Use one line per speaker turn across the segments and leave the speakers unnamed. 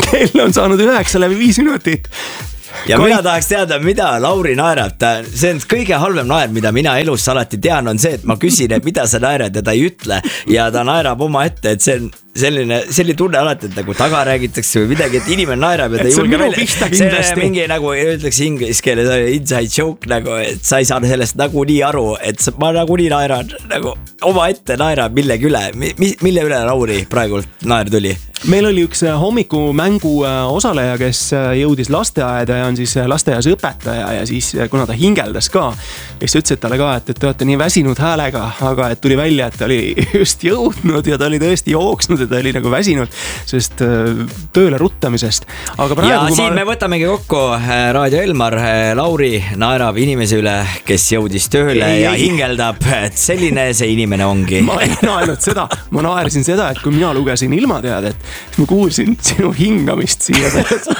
kell on saanud 9:05 minutit.
Ja mina tahaks teada, mida Lauri naerab. See on kõige halvem naer, mida mina elus alati tean, on see, et ma küsin, et mida sa naerad ja ta ei ütle. Ja ta naerab oma ette, et see on selline tunne alati, et nagu taga räägitakse või midagi, et inimene naerab ja ta ei julge välja. See on mingi nagu öeldakse inglise keeles inside joke, nagu, et sa ei saa sellest nagu nii aru, et ma nagu nii naeran, nagu oma ette naerab millegi üle. Mille üle Lauri praegult naer tuli?
Meil oli üks hommikumängu osaleja, kes jõudis lasteaeda ja on siis lasteaias õpetaja ja siis kuna ta hingeldas ka, kes ütles talle ka, et te olete nii väsinud häälega, aga et tuli välja, et ta oli just jõudnud ja ta oli tõesti jooksnud ja ta oli nagu väsinud, sest tööle ruttamisest. Aga praegu,
ja siin me võtamegi kokku Raadio Elmar. Lauri naerab inimese üle, kes jõudis tööle ja hingeldab, et selline see inimene ongi.
Ma ei naernud seda, ma naersin seda, et kui mina lugesin ilmateadet, ma kuulsin sinu hingamist siia.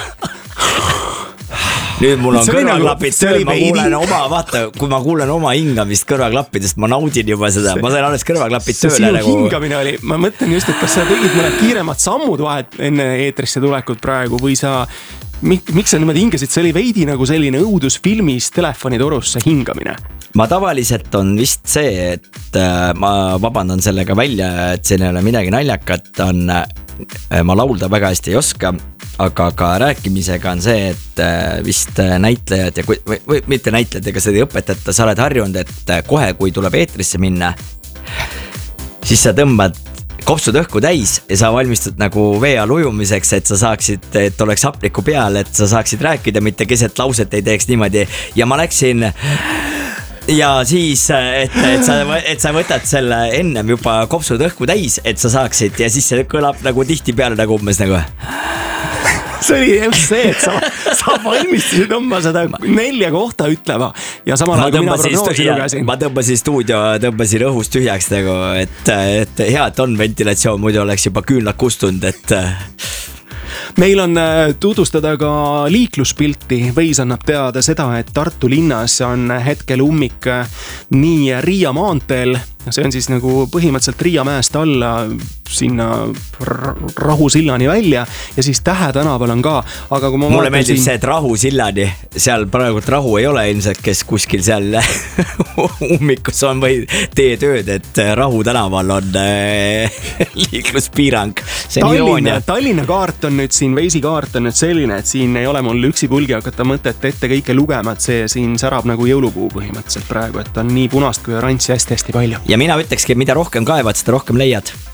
Nüüd mul on kõrvaklapid tööl, ma kuulen vaata, kui ma kuulen oma hingamist kõrvaklappidest, ma naudin juba seda, ma sain alles kõrvaklapid tööle.
Sinu hingamine oli, ma mõtlen just, et kas sa tegid mõned kiiremad sammud vahet enne eetrisse tulekut praegu või sa, miks sa niimoodi hingasid, see oli veidi nagu selline õudusfilmis telefonitorus see hingamine.
Ma tavaliselt on vist see, et ma vabandan sellega välja, et siin ei ole midagi naljakat, ma laulda väga hästi ei oska, aga ka rääkimisega on see, et vist näitlejad ja või mitte näitlejad, ega seda ei õpetata, sa oled harjunud, et kohe kui tuleb eetrisse minna, siis sa tõmbad kopsud õhku täis ja sa valmistud nagu vee all ujumiseks, et sa saaksid, et oleks hapniku peal, et sa saaksid rääkida, mitte keset lauset ei teeks niimoodi ja ma läksin ja siis, et sa võtad selle ennem juba kopsud õhku täis, et sa saaksid ja siis see kõlab nagu tihti peale nagu umbes nagu
see oli just see, et sa valmistasid oma seda 4 kohta ütlema ja samal ajal mina prognoosi lugesin.
Ma tõmbasin õhust tühjaks nagu, et hea, et on ventilatsioon, muidu oleks juba küünlad kustunud, et
meil on tutvustada ka liikluspilti. Veis annab teada seda, et Tartu linnas on hetkel ummik nii Riia maanteel, see on siis nagu põhimõtteliselt Riia mäest alla sinna Rahusillani välja ja siis Tähe tänaval on ka, aga kui ma
mulle meeldib see, et Rahusillani, seal praegult rahu ei ole ilmselt, kes kuskil seal ummikus on või tee tööd, et Rahu tänaval on liikluspiirang. See on iroonia.
Tallinna kaart on nüüd siin, Veisi kaart on nüüd selline, et siin ei ole mul üksipulgi hakata mõtet ette kõike lugema, et see siin särab nagu jõulupuu põhimõtteliselt praegu, et on nii punast kui oranži hästi palju.
Ja mina ütlekski, mida rohkem kaevad, seda rohkem leiad.